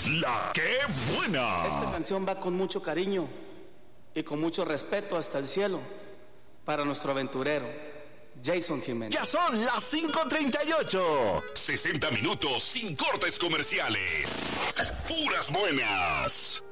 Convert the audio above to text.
La que buena. Esta canción va con mucho cariño y con mucho respeto hasta el cielo para nuestro aventurero, Jason Jiménez. Ya son las 5:38. 60 minutos sin cortes comerciales. Puras buenas.